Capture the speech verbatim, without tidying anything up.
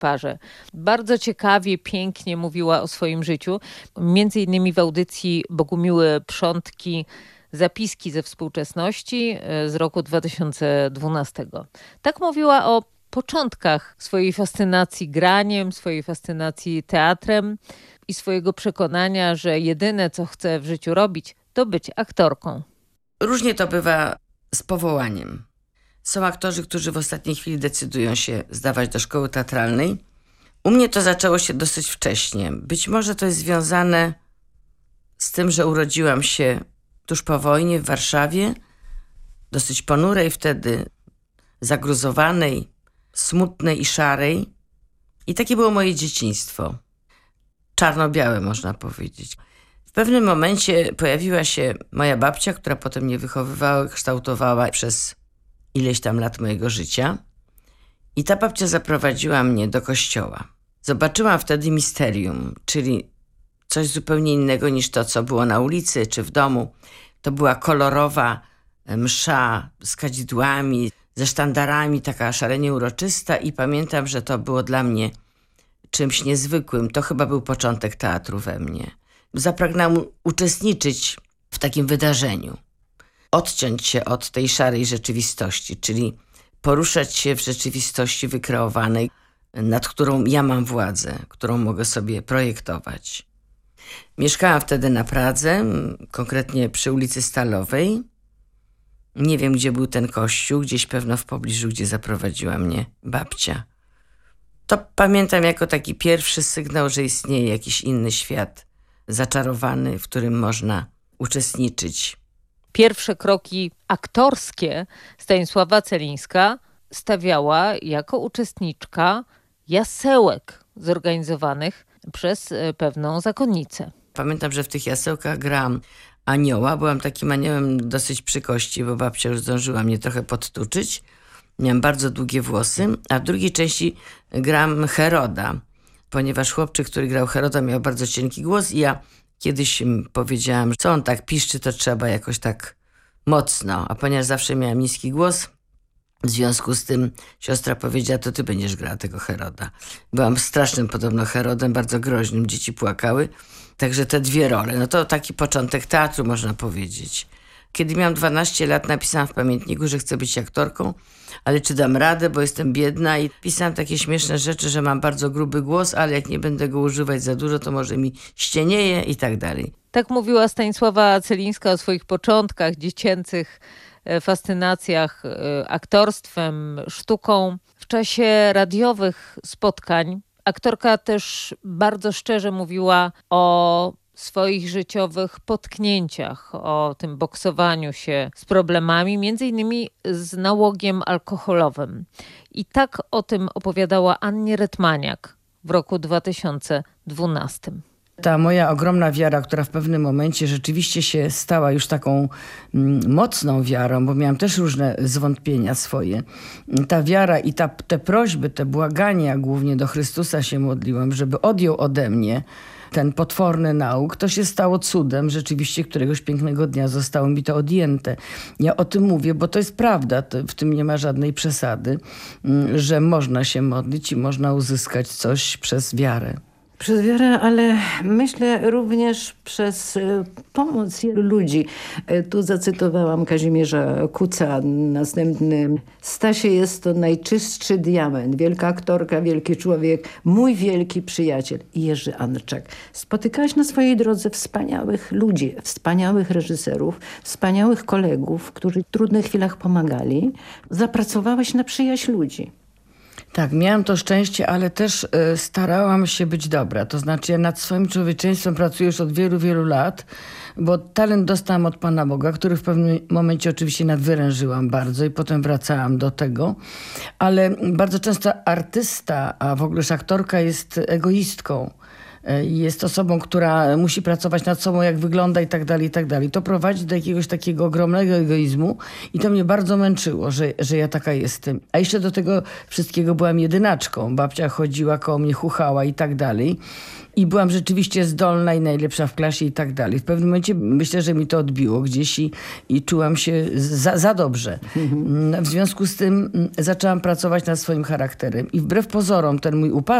parze. Bardzo ciekawie, pięknie mówiła o swoim życiu. Między innymi w audycji Bogumiły Przątki Zapiski ze współczesności z roku dwa tysiące dwunastego. Tak mówiła o początkach swojej fascynacji graniem, swojej fascynacji teatrem i swojego przekonania, że jedyne, co chce w życiu robić, to być aktorką. Różnie to bywa z powołaniem. Są aktorzy, którzy w ostatniej chwili decydują się zdawać do szkoły teatralnej. U mnie to zaczęło się dosyć wcześnie. Być może to jest związane z tym, że urodziłam się tuż po wojnie w Warszawie, dosyć ponurej wtedy, zagruzowanej, smutnej i szarej. I takie było moje dzieciństwo. Czarno-białe, można powiedzieć. W pewnym momencie pojawiła się moja babcia, która potem mnie wychowywała, kształtowała przez ileś tam lat mojego życia. I ta babcia zaprowadziła mnie do kościoła. Zobaczyłam wtedy misterium, czyli coś zupełnie innego niż to, co było na ulicy czy w domu. To była kolorowa msza z kadzidłami, ze sztandarami, taka szalenie uroczysta i pamiętam, że to było dla mnie czymś niezwykłym. To chyba był początek teatru we mnie. Zapragnęłam uczestniczyć w takim wydarzeniu. Odciąć się od tej szarej rzeczywistości, czyli poruszać się w rzeczywistości wykreowanej, nad którą ja mam władzę, którą mogę sobie projektować. Mieszkałam wtedy na Pradze, konkretnie przy ulicy Stalowej. Nie wiem, gdzie był ten kościół, gdzieś pewno w pobliżu, gdzie zaprowadziła mnie babcia. To pamiętam jako taki pierwszy sygnał, że istnieje jakiś inny świat zaczarowany, w którym można uczestniczyć. Pierwsze kroki aktorskie Stanisława Celińska stawiała jako uczestniczka jasełek zorganizowanych przez pewną zakonnicę. Pamiętam, że w tych jasełkach grałam anioła. Byłam takim aniołem dosyć przy kości, bo babcia już zdążyła mnie trochę podtuczyć. Miałam bardzo długie włosy, a w drugiej części grałam Heroda, ponieważ chłopczyk, który grał Heroda, miał bardzo cienki głos i ja kiedyś powiedziałam, że co on tak piszczy, to trzeba jakoś tak mocno. A ponieważ zawsze miałam niski głos, w związku z tym siostra powiedziała, to ty będziesz grała tego Heroda. Byłam strasznym podobno Herodem, bardzo groźnym, dzieci płakały. Także te dwie role, no to taki początek teatru, można powiedzieć. Kiedy miałam dwanaście lat, napisałam w pamiętniku, że chcę być aktorką, ale czy dam radę, bo jestem biedna, i pisałam takie śmieszne rzeczy, że mam bardzo gruby głos, ale jak nie będę go używać za dużo, to może mi ścienieje i tak dalej. Tak mówiła Stanisława Celińska o swoich początkach dziecięcych, fascynacjach aktorstwem, sztuką. W czasie radiowych spotkań aktorka też bardzo szczerze mówiła o swoich życiowych potknięciach, o tym boksowaniu się z problemami, między innymi z nałogiem alkoholowym. I tak o tym opowiadała Annie Retmaniak w roku dwa tysiące dwunastym. Ta moja ogromna wiara, która w pewnym momencie rzeczywiście się stała już taką mm, mocną wiarą, bo miałam też różne zwątpienia swoje. Ta wiara i ta, te prośby, te błagania, głównie do Chrystusa się modliłam, żeby odjął ode mnie ten potworny nauk, to się stało cudem. Rzeczywiście któregoś pięknego dnia zostało mi to odjęte. Ja o tym mówię, bo to jest prawda, to w tym nie ma żadnej przesady, że można się modlić i można uzyskać coś przez wiarę. Przez wiarę, ale myślę również przez pomoc wielu ludzi. Tu zacytowałam Kazimierza Kuca, następny. Stasie jest to najczystszy diament, wielka aktorka, wielki człowiek, mój wielki przyjaciel. Jerzy Andczak. Spotykałaś na swojej drodze wspaniałych ludzi, wspaniałych reżyserów, wspaniałych kolegów, którzy w trudnych chwilach pomagali. Zapracowałaś na przyjaźń ludzi. Tak, miałam to szczęście, ale też y, starałam się być dobra. To znaczy ja nad swoim człowieczeństwem pracuję już od wielu, wielu lat, bo talent dostałam od Pana Boga, który w pewnym momencie oczywiście nadwyrężyłam bardzo i potem wracałam do tego. Ale bardzo często artysta, a w ogóle aktorka jest egoistką. jest osobą, która musi pracować nad sobą, jak wygląda i tak dalej, i tak dalej. To prowadzi do jakiegoś takiego ogromnego egoizmu i to mnie bardzo męczyło, że, że ja taka jestem. A jeszcze do tego wszystkiego byłam jedynaczką. Babcia chodziła koło mnie, chuchała i tak dalej. I byłam rzeczywiście zdolna i najlepsza w klasie i tak dalej. W pewnym momencie myślę, że mi to odbiło gdzieś i, i czułam się za, za dobrze. W związku z tym zaczęłam pracować nad swoim charakterem. I wbrew pozorom ten mój upadek